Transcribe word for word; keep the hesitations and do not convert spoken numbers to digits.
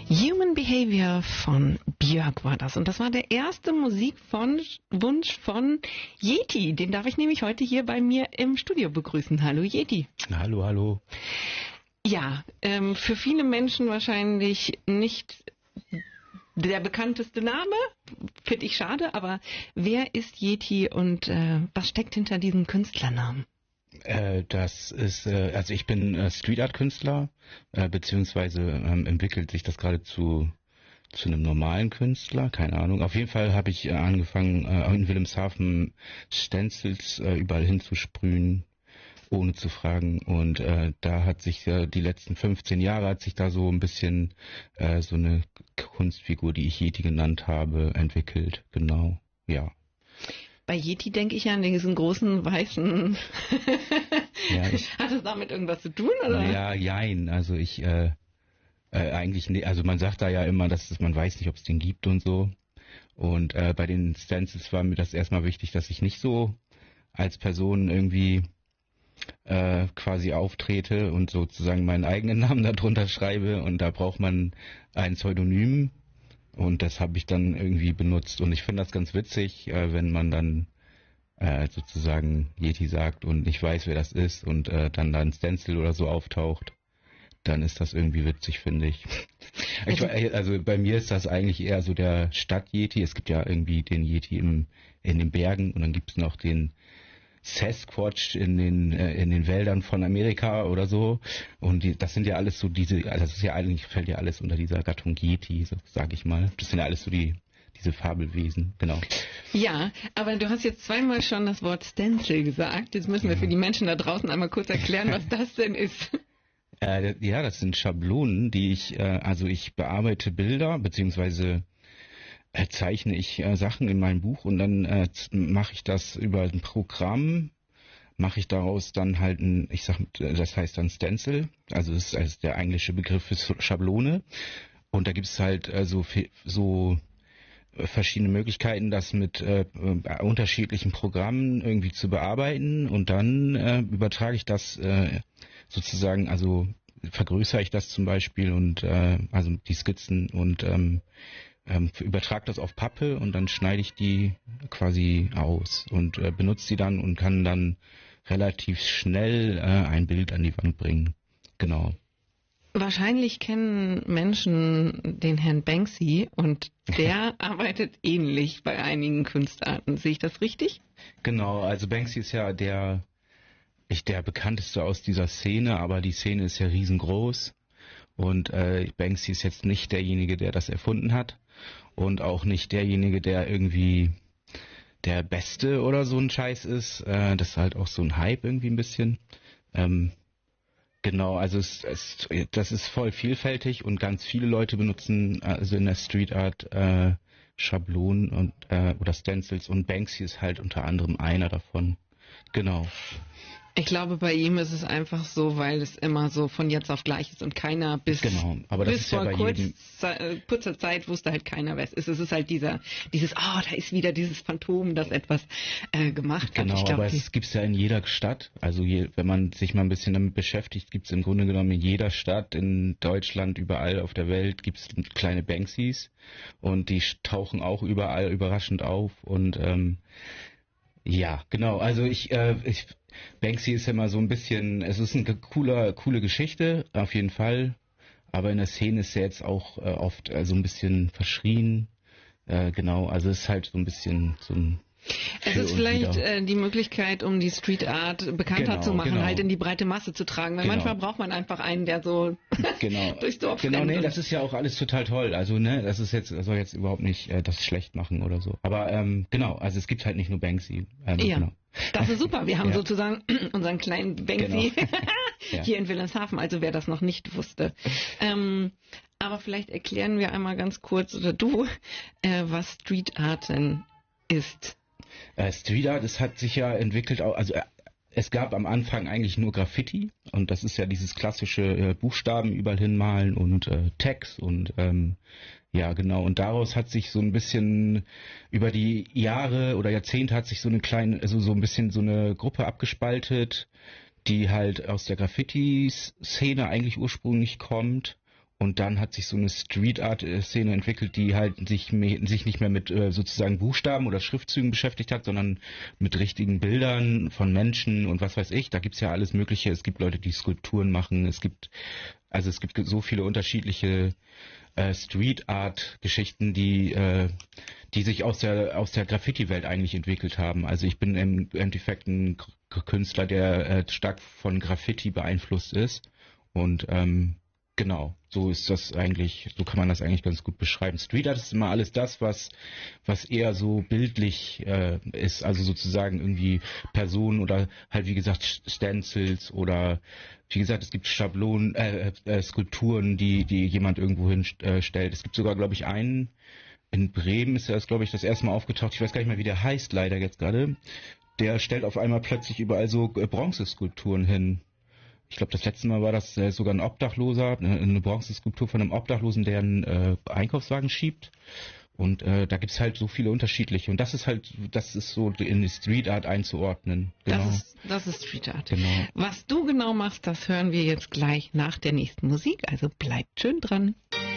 Human Behavior von Björk war das. Und das war der erste Musikwunsch von Yeti. Den darf ich nämlich heute hier bei mir im Studio begrüßen. Hallo Yeti. Hallo, hallo. Ja, ähm, für viele Menschen wahrscheinlich nicht der bekannteste Name. Finde ich schade, aber wer ist Yeti und äh, was steckt hinter diesem Künstlernamen? Äh, das ist, äh, also ich bin äh, Street Art Künstler, äh, beziehungsweise ähm, entwickelt sich das gerade zu zu einem normalen Künstler, keine Ahnung. Auf jeden Fall habe ich äh, angefangen, äh, in Wilhelmshaven Stencils äh, überall hinzusprühen, ohne zu fragen. Und äh, da hat sich äh, die letzten fünfzehn Jahre hat sich da so ein bisschen äh, so eine Kunstfigur, die ich Yeti genannt habe, entwickelt. Genau, ja. Bei Yeti denke ich ja an diesen großen weißen. Ja, ich, Hat es damit irgendwas zu tun, oder? Ja, jein. Also ich äh, äh, eigentlich, ne, also man sagt da ja immer, dass es, man weiß nicht, ob es den gibt und so. Und äh, bei den Stencils war mir das erstmal wichtig, dass ich nicht so als Person irgendwie äh, quasi auftrete und sozusagen meinen eigenen Namen darunter schreibe. Und da braucht man ein Pseudonym. Und das habe ich dann irgendwie benutzt. Und ich finde das ganz witzig, äh, wenn man dann äh, sozusagen Yeti sagt und ich weiß, wer das ist und äh, dann da ein Stencil oder so auftaucht. Dann ist das irgendwie witzig, finde ich. ich. Also bei mir ist das eigentlich eher so der Stadt-Yeti. Es gibt ja irgendwie den Yeti im, in den Bergen und dann gibt es noch den Sasquatch in den äh, in den Wäldern von Amerika oder so, und die, das sind ja alles so diese, also das ist ja eigentlich, fällt ja alles unter dieser Gattung Yeti, so sage ich mal. Das sind ja alles so die diese Fabelwesen, genau. Ja, aber du hast jetzt zweimal schon das Wort Stencil gesagt. Jetzt müssen wir für die Menschen da draußen einmal kurz erklären, was das denn ist. Äh, ja, das sind Schablonen, die ich, äh, also ich bearbeite Bilder, beziehungsweise Äh, zeichne ich äh, Sachen in meinem Buch und dann äh, mache ich das über ein Programm, mache ich daraus dann halt ein, ich sag, das heißt dann Stencil, also das ist also der englische Begriff für Schablone, und da gibt es halt äh, so, so verschiedene Möglichkeiten, das mit äh, unterschiedlichen Programmen irgendwie zu bearbeiten, und dann äh, übertrage ich das äh, sozusagen, also vergrößere ich das zum Beispiel und äh, also die Skizzen und ähm, Ähm, übertrage das auf Pappe und dann schneide ich die quasi aus und äh, benutze die dann und kann dann relativ schnell äh, ein Bild an die Wand bringen. Genau. Wahrscheinlich kennen Menschen den Herrn Banksy und der arbeitet ähnlich bei einigen Kunstarten. Sehe ich das richtig? Genau, also Banksy ist ja der, ich, der bekannteste aus dieser Szene, aber die Szene ist ja riesengroß. Und äh, Banksy ist jetzt nicht derjenige, der das erfunden hat und auch nicht derjenige, der irgendwie der Beste oder so ein Scheiß ist. Äh, das ist halt auch so ein Hype irgendwie ein bisschen. Ähm, genau, also es, es, das ist voll vielfältig und ganz viele Leute benutzen also in der Street Art äh, Schablonen und äh, oder Stencils, und Banksy ist halt unter anderem einer davon. Genau. Ich glaube, bei ihm ist es einfach so, weil es immer so von jetzt auf gleich ist und keiner bis, genau, aber das bis ist vor ja bei kurz, jedem äh, kurzer Zeit wusste halt keiner, wer es ist. Es ist halt dieser, dieses, oh, da ist wieder dieses Phantom, das etwas äh, gemacht genau, hat. Genau, aber es gibt's ja in jeder Stadt. Also je, wenn man sich mal ein bisschen damit beschäftigt, gibt's im Grunde genommen in jeder Stadt, in Deutschland, überall auf der Welt gibt's kleine Banksys, und die tauchen auch überall überraschend auf. Und ähm, ja, genau, also ich, äh, ich Banksy ist ja immer so ein bisschen, es ist eine cooler, coole Geschichte, auf jeden Fall, aber in der Szene ist er jetzt auch äh, oft äh, so ein bisschen verschrien, äh, genau, also es ist halt so ein bisschen so ein Es ist vielleicht äh, die Möglichkeit, um die Street Art bekannter genau, zu machen, genau. halt in die breite Masse zu tragen, weil genau. manchmal braucht man einfach einen, der so genau. durchs Dorf Genau, rennt. nee, das ist ja auch alles total toll, also ne, das ist jetzt, das soll jetzt überhaupt nicht äh, das schlecht machen oder so, aber ähm, genau, also es gibt halt nicht nur Banksy. Ähm, ja. Genau. Das ist super. Wir haben ja. sozusagen unseren kleinen Banksy genau. ja. hier in Wilhelmshaven, also wer das noch nicht wusste. Ähm, aber vielleicht erklären wir einmal ganz kurz, oder du, äh, was Street Art denn ist. Äh, Street Art, das hat sich ja entwickelt, auch, also äh, es gab am Anfang eigentlich nur Graffiti, und das ist ja dieses klassische äh, Buchstaben überall hinmalen und äh, Tags und ähm, ja, genau. Und daraus hat sich so ein bisschen über die Jahre oder Jahrzehnte hat sich so eine kleine, also so ein bisschen so eine Gruppe abgespaltet, die halt aus der Graffiti-Szene eigentlich ursprünglich kommt Und dann hat sich so eine Street Art Szene entwickelt, die halt sich, me- sich nicht mehr mit äh, sozusagen Buchstaben oder Schriftzügen beschäftigt hat, sondern mit richtigen Bildern von Menschen und was weiß ich. Da gibt's ja alles Mögliche. Es gibt Leute, die Skulpturen machen. Es gibt, also es gibt so viele unterschiedliche äh, Street Art Geschichten, die, äh, die sich aus der, aus der Graffiti-Welt eigentlich entwickelt haben. Also ich bin im Endeffekt ein K- Künstler, der äh, stark von Graffiti beeinflusst ist. Und, ähm, genau, so ist das eigentlich, so kann man das eigentlich ganz gut beschreiben. Street Art ist immer alles das, was, was eher so bildlich äh, ist, also sozusagen irgendwie Personen oder halt wie gesagt Stencils oder wie gesagt, es gibt Schablonen, äh, äh, Skulpturen, die, die jemand irgendwo hinstellt. Es gibt sogar, glaube ich, einen in Bremen ist das, glaube ich, das erste Mal aufgetaucht. Ich weiß gar nicht mehr, wie der heißt, leider jetzt gerade. Der stellt auf einmal plötzlich überall so äh, Bronzeskulpturen hin. Ich glaube, das letzte Mal war das äh, sogar ein Obdachloser, eine, eine Bronzeskulptur von einem Obdachlosen, der einen äh, Einkaufswagen schiebt. Und äh, da gibt's halt so viele unterschiedliche. Und das ist halt, das ist so in die Street Art einzuordnen. Genau. Das ist, das ist Street Art. Genau. Was du genau machst, das hören wir jetzt gleich nach der nächsten Musik. Also bleibt schön dran.